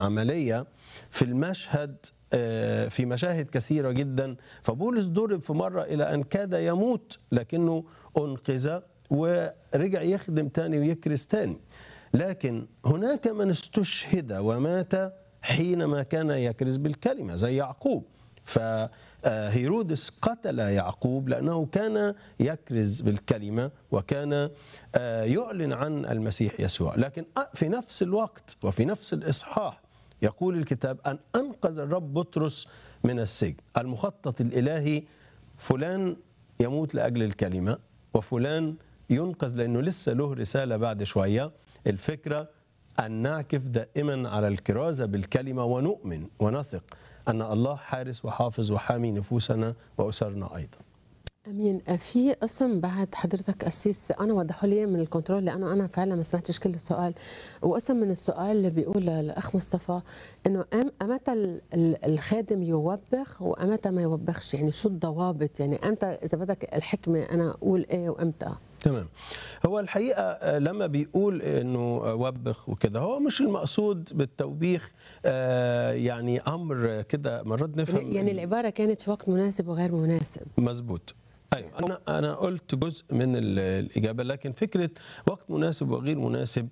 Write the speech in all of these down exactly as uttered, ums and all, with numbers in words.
عملية في المشهد، في مشاهد كثيرة جدا. فبولس ضرب في مرة إلى أن كاد يموت لكنه أنقذ ورجع يخدم تاني ويكرز تاني. لكن هناك من استشهد ومات حينما كان يكرز بالكلمة زي يعقوب. فهيرودس قتل يعقوب لأنه كان يكرز بالكلمة وكان يعلن عن المسيح يسوع. لكن في نفس الوقت وفي نفس الإصحاح يقول الكتاب أن أنقذ الرب بطرس من السجن. المخطط الإلهي فلان يموت لأجل الكلمة وفلان ينقذ لأنه لسه له رسالة بعد شوية. الفكرة أن نعكف دائما على الكرازة بالكلمة ونؤمن ونثق أن الله حارس وحافظ وحامي نفوسنا وأسرنا أيضا. امين. في قسم بعد حضرتك قسيس انا وضحوا لي من الكنترول لانه انا فعلا ما سمعتش كل السؤال، وقسم من السؤال اللي بيقول الاخ مصطفى انه امتى الخادم يوبخ وامتى ما يوبخش، يعني شو الضوابط، يعني امتى اذا بدك الحكمه انا اقول ايه وامتى؟ تمام. هو الحقيقة لما بيقول انه وبخ وكده هو مش المقصود بالتوبيخ يعني امر كده مرات نفهم، يعني العبارة كانت في وقت مناسب وغير مناسب. مظبوط. ايوه انا انا قلت جزء من الاجابه، لكن فكره وقت مناسب وغير مناسب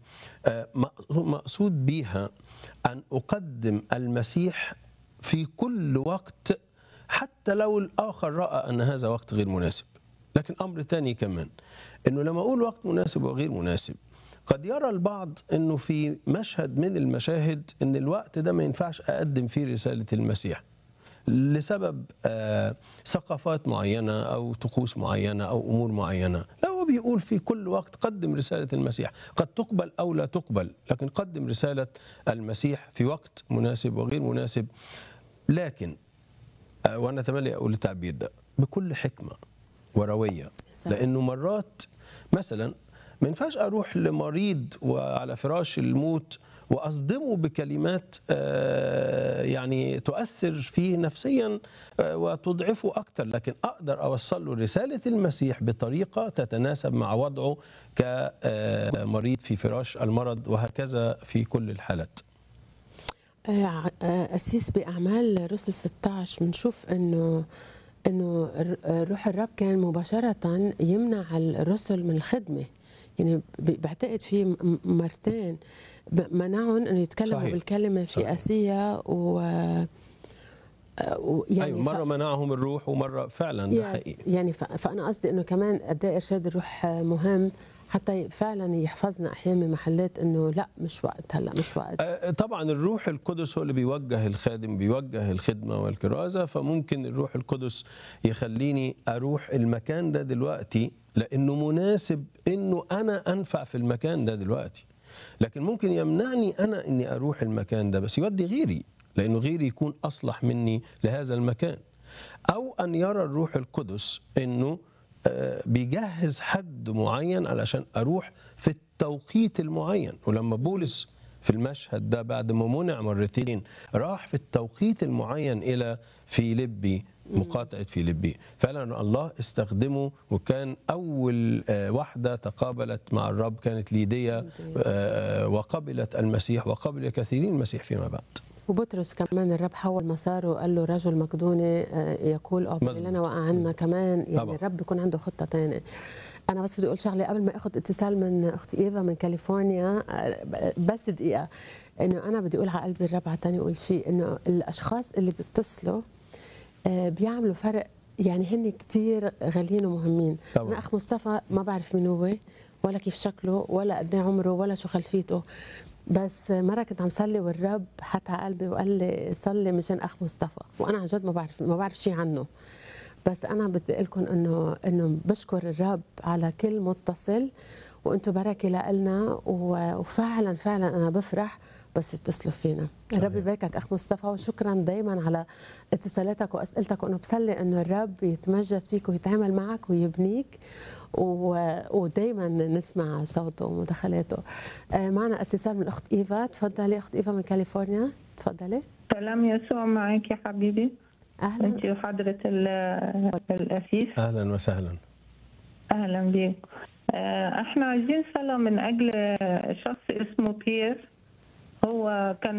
مقصود بيها ان اقدم المسيح في كل وقت حتى لو الاخر راى ان هذا وقت غير مناسب. لكن امر ثاني كمان انه لما اقول وقت مناسب وغير مناسب قد يرى البعض انه في مشهد من المشاهد ان الوقت ده ما ينفعش اقدم فيه رساله المسيح لسبب آه ثقافات معينة أو طقوس معينة أو أمور معينة. لا، هو بيقول في كل وقت قدم رسالة المسيح، قد تقبل أو لا تقبل، لكن قدم رسالة المسيح في وقت مناسب وغير مناسب. لكن آه وأنا أتمنى أقول التعبير ده بكل حكمة وروية، لأنه مرات مثلا ما ينفعش أروح لمريض وعلى فراش الموت وأصدمه بكلمات يعني تؤثر فيه نفسيا وتضعفه أكثر، لكن أقدر أوصل له رسالة المسيح بطريقة تتناسب مع وضعه كمريض في فراش المرض، وهكذا في كل الحالات. أسيس بأعمال رسل ستة عشر بنشوف أنه أنه روح الرب كان مباشرة يمنع الرسل من الخدمة، يعني بعتقد في مرتين منعهم انه يتكلموا صحيح. بالكلمه في صحيح. اسيا و يعني أيوة مرة ف... منعهم الروح ومرة فعلا ده حقيقي. يعني ف... فأنا قصدي أنه كمان قد ايه إرشاد الروح مهم حتى فعلا يحفظنا أحيانا من محلات أنه لا مش وقت، هلا مش وقت. طبعا الروح القدس هو اللي بيوجه الخادم، بيوجه الخدمة والكرازة، فممكن الروح القدس يخليني أروح المكان ده دلوقتي لأنه مناسب أنه أنا أنفع في المكان ده دلوقتي، لكن ممكن يمنعني أنا أني أروح المكان ده بس يودي غيري لأنه غيري يكون أصلح مني لهذا المكان. أو أن يرى الروح القدس أنه بيجهز حد معين علشان أروح في التوقيت المعين. ولما بولس في المشهد ده بعد ما منع مرتين راح في التوقيت المعين إلى فيلبي، مقاطعة فيلبي، فعلا الله استخدمه. وكان أول واحدة تقابلت مع الرب كانت ليديا وقبلت المسيح وقبل كثيرين المسيح فيما بعد. وبطرس كمان الرب حول مساره وقال له رجل مقدوني يقول أعطي لنا وأعنا كمان، يعني طبعا. الرب بيكون عنده خطة ثانية. أنا بس بدي أقول شغلة قبل ما أخذ اتصال من أختي إيفا من كاليفورنيا، بس دقيقة، إنه أنا بدي أقول على قلبي الرب عتاني أقول شيء، إنه الأشخاص اللي بيتصلوا بيعملوا فرق، يعني هن كتير غاليين ومهمين. طبعا. أنا أخ مصطفى ما بعرف مين هو ولا كيف شكله ولا قد ايه عمره ولا شو خلفيته، بس مرة كنت عم صلي والرب حط على قلبي وقال لي صلي مشان أخ مصطفى، وأنا عن جد ما بعرف ما بعرف شيء عنه، بس أنا بدي أقول لكم إنه إنه بشكر الرب على كل متصل، وأنتم بركة لنا، وفعلا فعلا أنا بفرح بس اتصلوا فينا. الرب يباركك أخ مصطفى، وشكرا دايما على اتصالاتك وأسئلتك، وأنا بصلي إنه الرب يتمجد فيك ويتعامل معك ويبنيك، ودايما نسمع صوته ومداخلاته. معنا اتصال من اخت ايفا، تفضلي اخت ايفا من كاليفورنيا، تفضلي. سلام يسوع معك يا حبيبي. اهلا. انت وحضره الاسيس. اهلا وسهلا. اهلا بك. احنا عايزين صلاه من اجل شخص اسمه بيير، هو كان